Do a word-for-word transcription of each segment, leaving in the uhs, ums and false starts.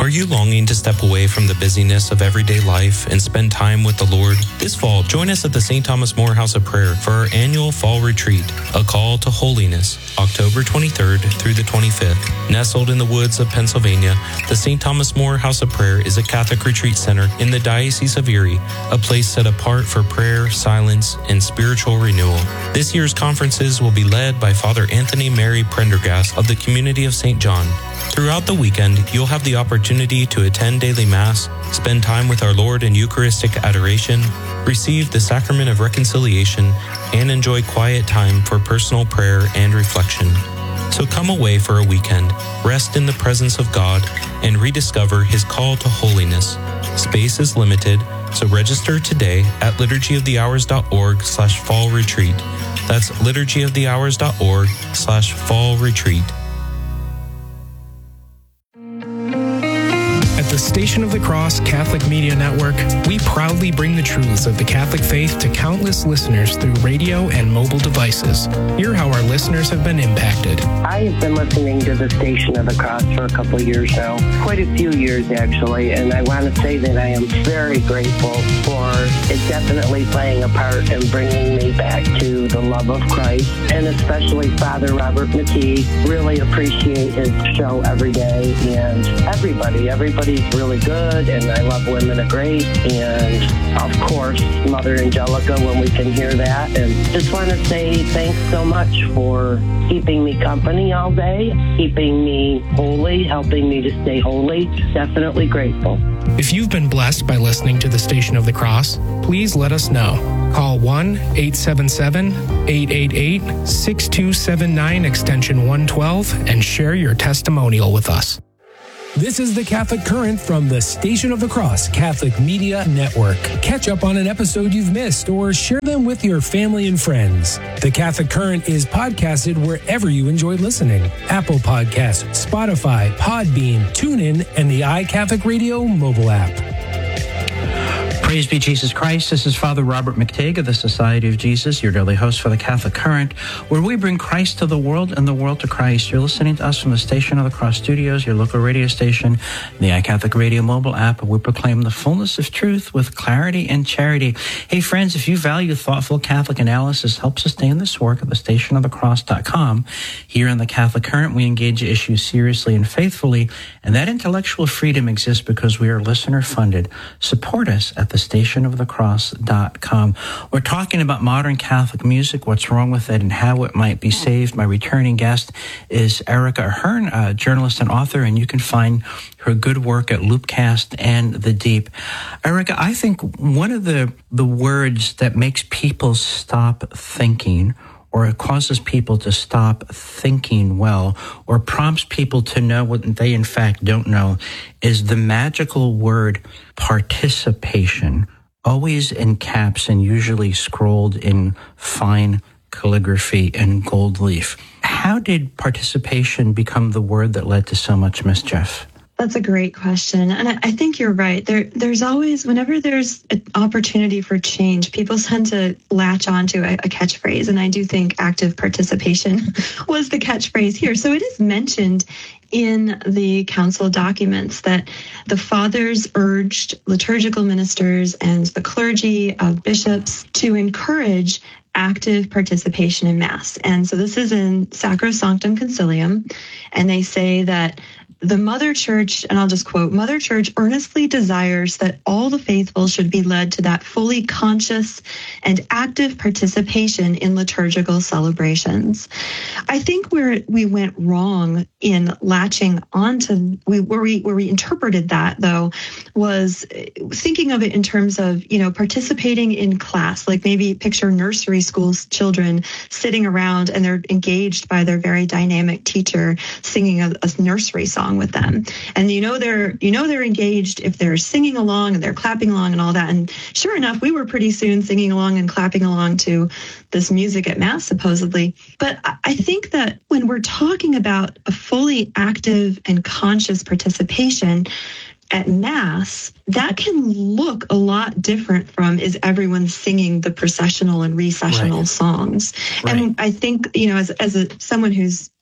Are you longing to step away from the busyness of everyday life and spend time with the Lord? This fall, join us at the Saint Thomas More House of Prayer for our annual fall retreat, A Call to Holiness, October twenty-third through the twenty-fifth. Nestled in the woods of Pennsylvania, the Saint Thomas More House of Prayer is a Catholic retreat center in the Diocese of Erie, a place set apart for prayer, silence, and spiritual renewal. This year's conferences will be led by Father Anthony Mary Prendergast of the Community of Saint John. Throughout the weekend, you'll have the opportunity to attend daily Mass, spend time with our Lord in Eucharistic adoration, receive the Sacrament of Reconciliation, and enjoy quiet time for personal prayer and reflection. So come away for a weekend, rest in the presence of God, and rediscover His call to holiness. Space is limited, so register today at liturgyofthehours.org slash fall retreat. That's liturgyofthehours.org slash fall retreat. At the Station of the Cross Catholic Media Network, we proudly bring the truths of the Catholic faith to countless listeners through radio and mobile devices. Hear how our listeners have been impacted. I have been listening to the Station of the Cross for a couple of years now, quite a few years actually, and I want to say that I am very grateful for it definitely playing a part in bringing me back to the love of Christ, and especially Father Robert McKee. Really appreciate his show every day, and everybody, everybody Everybody's really good, and I love Women of Grace, and of course, Mother Angelica when we can hear that. And just want to say thanks so much for keeping me company all day, keeping me holy, helping me to stay holy. Definitely grateful. If you've been blessed by listening to the Station of the Cross, please let us know. Call one eight seven seven, eight eight eight, six two seven nine extension one twelve and share your testimonial with us. This is the Catholic Current from the Station of the Cross Catholic Media Network. Catch up on an episode you've missed or share them with your family and friends. The Catholic Current is podcasted wherever you enjoy listening. Apple Podcasts, Spotify, Podbean, TuneIn, and the iCatholic Radio mobile app. Praise be Jesus Christ. This is Father Robert McTague of the Society of Jesus, your daily host for the Catholic Current, where we bring Christ to the world and the world to Christ. You're listening to us from the Station of the Cross Studios, your local radio station, the iCatholic Radio mobile app, where we proclaim the fullness of truth with clarity and charity. Hey, friends, if you value thoughtful Catholic analysis, help sustain this work at the station of the cross dot com. Here in the Catholic Current, we engage issues seriously and faithfully, and that intellectual freedom exists because we are listener-funded. Support us at the station of the cross dot com. We're talking about modern Catholic music, what's wrong with it, and how it might be saved. My returning guest is Erica Ahern, a journalist and author, and you can find her good work at Loopcast and The Deep. Erica, I think one of the, the words that makes people stop thinking, or it causes people to stop thinking well, or prompts people to know what they in fact don't know, is the magical word participation, always in caps and usually scrolled in fine calligraphy and gold leaf. How did participation become the word that led to so much mischief? That's a great question. And I, I think you're right. There, there's always, whenever there's an opportunity for change, people tend to latch onto a, a catchphrase. And I do think active participation was the catchphrase here. So it is mentioned in the council documents that the fathers urged liturgical ministers and the clergy of bishops to encourage active participation in Mass. And so this is in Sacrosanctum Concilium. And they say that the Mother Church, and I'll just quote, Mother Church earnestly desires that all the faithful should be led to that fully conscious and active participation in liturgical celebrations. I think where we went wrong in latching onto, we, where we where we interpreted that, though, was thinking of it in terms of, you know, participating in class, like maybe picture nursery school children sitting around and they're engaged by their very dynamic teacher singing a, a nursery song with them. And you know they're you know they're engaged if they're singing along and they're clapping along and all that. And sure enough, we were pretty soon singing along and clapping along to this music at Mass, supposedly. But I think that when we're talking about a fully active and conscious participation at Mass, that can look a lot different from is everyone singing the processional and recessional right. songs. Right. And I think, you know, as as a someone who's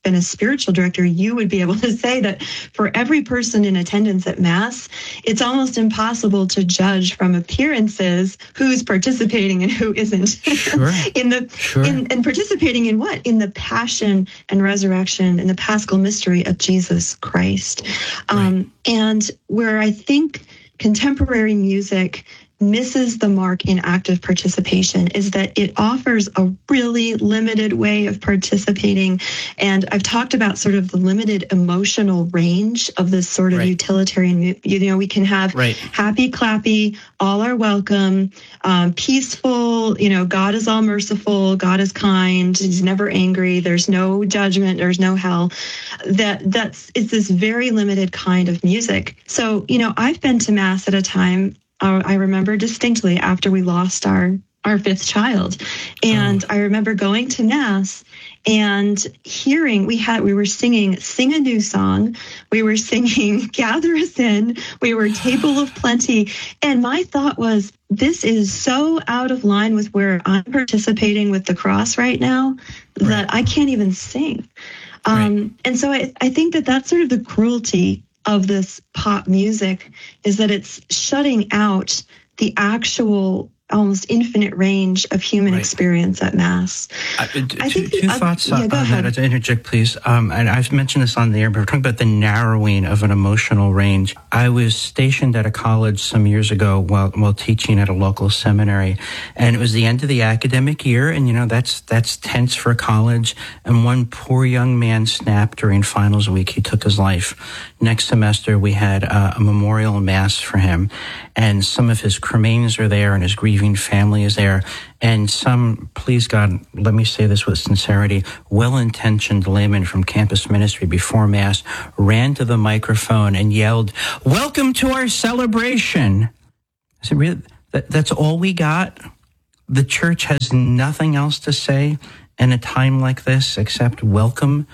been a spiritual director, you would be able to say that for every person in attendance at Mass, it's almost impossible to judge from appearances who's participating and who isn't. Sure. in the sure. in, and participating in what? In the passion and resurrection and the Paschal mystery of Jesus Christ. Um, right. And where I think contemporary music misses the mark in active participation is that it offers a really limited way of participating. And I've talked about sort of the limited emotional range of this sort of right. utilitarian, you know, we can have right. happy, clappy, all are welcome, um, peaceful, you know, God is all merciful, God is kind, he's never angry, there's no judgment, there's no hell. That that's, it's this very limited kind of music. So, you know, I've been to Mass at a time, I remember distinctly after we lost our, our fifth child. And oh. I remember going to Mass and hearing, we had, we were singing Sing a New Song. We were singing Gather Us In. We were Table of Plenty. And my thought was, this is so out of line with where I'm participating with the cross right now that right. I can't even sing. Um, right. And so I, I think that that's sort of the cruelty of this pop music, is that it's shutting out the actual almost infinite range of human right. experience at Mass. Uh, t- I think two the, thoughts uh, on, yeah, on that. To interject, please. Um, and I've mentioned this on the air, but we're talking about the narrowing of an emotional range. I was stationed at a college some years ago while while teaching at a local seminary, and it was the end of the academic year, and you know that's that's tense for a college. And one poor young man snapped during finals week. He took his life. Next semester, we had uh, a memorial mass for him, and some of his cremains are there, and his grieving family is there, and some, please God, let me say this with sincerity, well-intentioned layman from campus ministry before Mass ran to the microphone and yelled, "Welcome to our celebration." I said, really? That, that's all we got? The church has nothing else to say in a time like this except welcome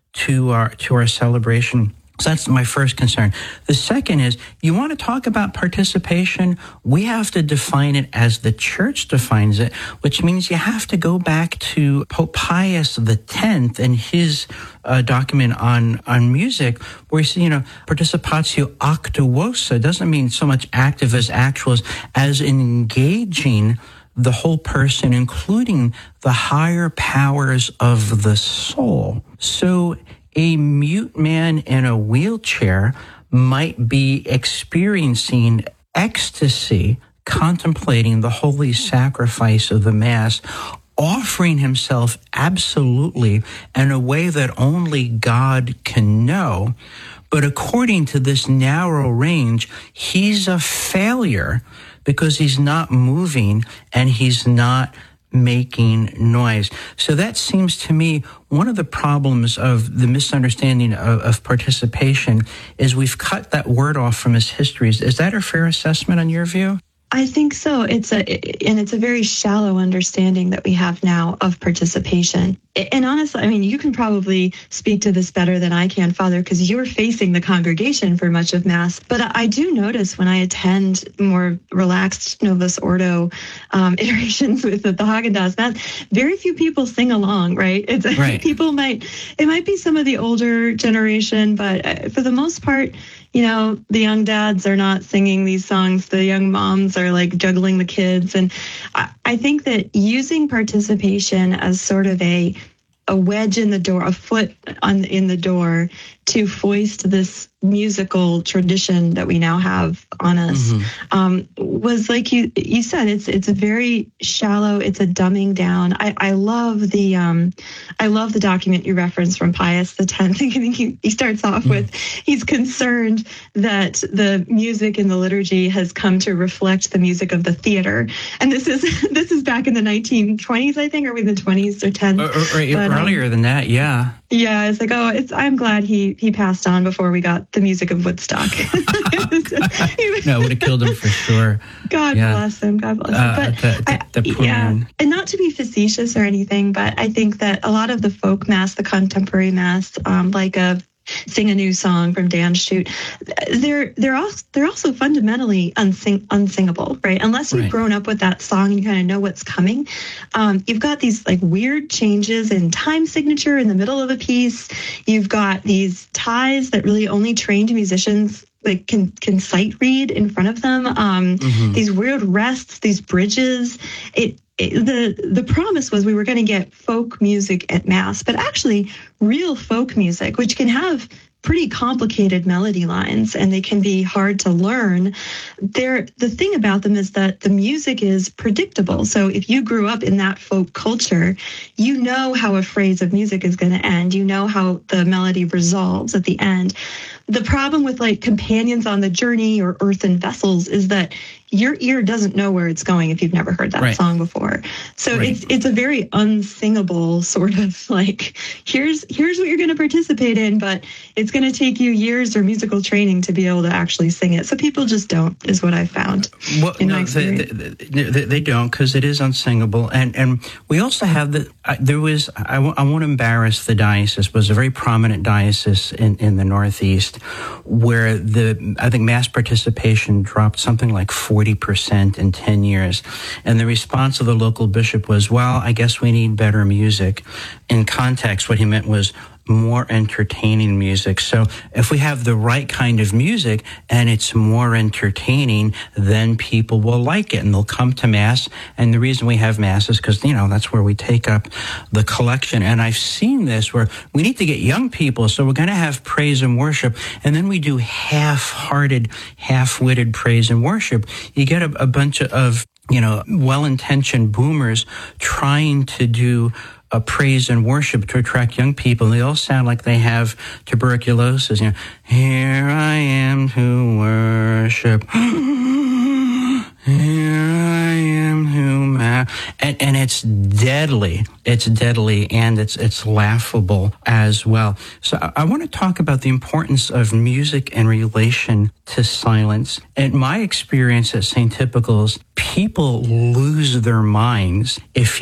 to our to our celebration? So that's my first concern. The second is, you want to talk about participation? We have to define it as the church defines it, which means you have to go back to Pope Pius the tenth and his uh, document on, on music, where he says, you know, participatio actuosa doesn't mean so much active as actual, as, as engaging the whole person, including the higher powers of the soul. So a mute man in a wheelchair might be experiencing ecstasy, contemplating the holy sacrifice of the Mass, offering himself absolutely in a way that only God can know. But according to this narrow range, he's a failure because he's not moving and he's not making noise. So that seems to me one of the problems of the misunderstanding of, of participation is we've cut that word off from his histories. Is that a fair assessment on your view? I think so. It's a, and it's a very shallow understanding that we have now of participation. And honestly, I mean, you can probably speak to this better than I can, Father, because you're facing the congregation for much of Mass. But I do notice when I attend more relaxed Novus Ordo um, iterations with the, the Haagen-Dazs Mass, very few people sing along, right? It's right. People might, it might be some of the older generation, but for the most part, you know, the young dads are not singing these songs. The young moms are like juggling the kids. And I, I think that using participation as sort of a a wedge in the door, a foot on in the door to foist this musical tradition that we now have on us mm-hmm. um, was like you you said, it's it's a very shallow, it's a dumbing down. I, I love the um, I love the document you referenced from Pius the tenth. I think he, he starts off mm-hmm. with, he's concerned that the music in the liturgy has come to reflect the music of the theater. And this is this is back in the nineteen twenties, I think, or in the twenties or tens. Or, or, or but, earlier um, than that, yeah. Yeah, it's like, oh, it's. I'm glad he he passed on before we got the music of Woodstock. No, it would have killed him for sure. God yeah. bless him. God bless him. Uh, but the, the, I, the yeah, and not to be facetious or anything, but I think that a lot of the folk Mass, the contemporary Mass, um, like of sing a new song from Dance Shoot. They're they're also they're also fundamentally unsing, unsingable, right? Unless you've Right. grown up with that song and you kind of know what's coming. Um, you've got these like weird changes in time signature in the middle of a piece. You've got these ties that really only trained musicians like can can sight read in front of them. Um, Mhm. These weird rests, these bridges. It, it the the promise was we were going to get folk music at Mass, but actually real folk music, which can have pretty complicated melody lines and they can be hard to learn. They're, the thing about them is that the music is predictable. So if you grew up in that folk culture, you know how a phrase of music is going to end. You know how the melody resolves at the end. The problem with like Companions on the Journey or Earthen Vessels is that your ear doesn't know where it's going if you've never heard that Right. song before. So Right. it's it's a very unsingable sort of like, here's here's what you're going to participate in, but it's going to take you years or musical training to be able to actually sing it. So people just don't, is what I found. Well, in my no, they, experience. they, they, they don't, because it is unsingable. And and we also have the, uh, there was, I, w- I won't embarrass the diocese, but it was a very prominent diocese in, in the Northeast where the, I think mass participation dropped something like forty percent in ten years. And the response of the local bishop was, well, I guess we need better music. In context, what he meant was more entertaining music. So if we have the right kind of music and it's more entertaining, then people will like it and they'll come to Mass. And the reason we have Mass is because, you know, that's where we take up the collection. And I've seen this where we need to get young people. So we're going to have praise and worship. And then we do half-hearted, half-witted praise and worship. You get a, a bunch of, you know, well-intentioned boomers trying to do a praise and worship to attract young people. They all sound like they have tuberculosis. You know, here I am to worship. Here I am to ma-. And, and it's deadly. It's deadly and it's it's laughable as well. So I, I want to talk about the importance of music in relation to silence. In my experience at Saint Typical's, people lose their minds if